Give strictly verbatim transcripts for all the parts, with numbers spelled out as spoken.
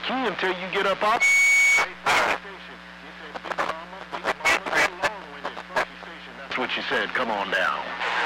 key until you get up off the station. You said, Big Mama, Big Mama, so long-winded, funky station. That's what you said. Come on down.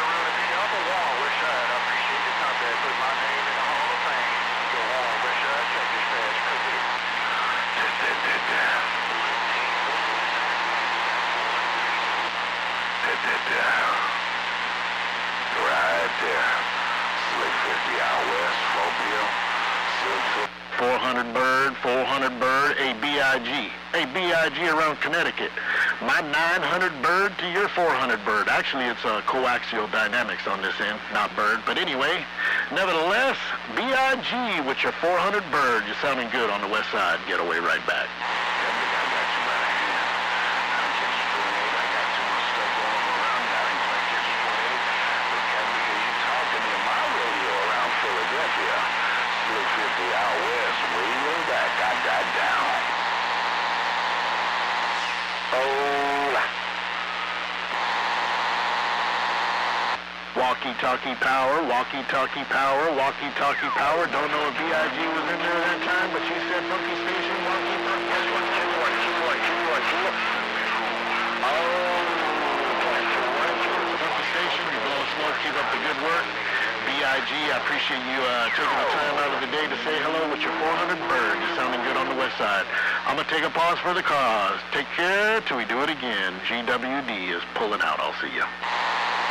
Right there. Slick fifty out west, Mobile. four hundred bird, four hundred bird, a B I G. A B I G around Connecticut. My nine hundred bird to your four hundred bird. Actually, it's uh, coaxial dynamics on this end, not bird. But anyway, nevertheless, B I G with your four hundred bird. You're sounding good on the west side. Getaway right back. Out west, way back, got that down. Oh. Walkie-talkie power, walkie-talkie power, walkie-talkie power. Don't know if B I G was in there that time, but you said funky station, walkie-talkie. Guess what? Keep going, keep going, keep going, keep going. Oh. Funky station, you're blowing smoke, keep up the good work. B I G, I appreciate you uh, taking the time out of the day to say hello with your four hundred bird. You're sounding good on the west side. I'm going to take a pause for the cause. Take care till we do it again. G W D is pulling out. I'll see you.